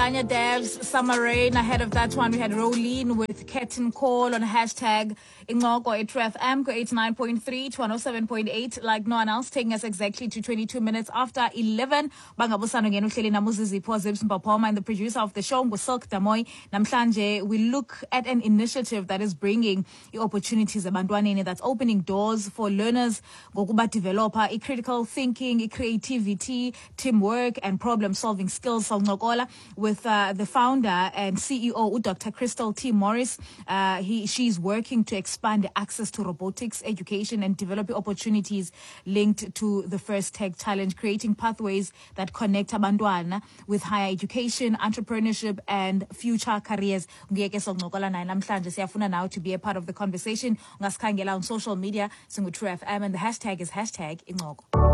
Anya Devs, Summer Rain. Ahead of that one, we had Rolene with Ketin Call on hashtag Ingoko at FM 89.3 to 107.8. Like no one else, taking us exactly to 22 minutes after 11. Bangabusano ngenu hleli namuzizi Zibs Mpapoma, and the producer of the show, Silk Damoy. Namhlanje, we look at an initiative that is bringing opportunities abantwaneni, that's opening doors for learners ngokuba developer critical thinking, creativity, teamwork, and problem-solving skills. Sawuncokola with the founder and CEO, Dr. Crystal T. Morris. She's working to expand access to robotics education and developing opportunities linked to the First Tech Challenge, creating pathways that connect abantwana with higher education, entrepreneurship, and future careers. Ngiyeke sokuncokola naye namhlanje. Siyafuna now to be a part of the conversation. Ungasikhangela on social media, singu True FM, and the hashtag is hashtag Ingoko.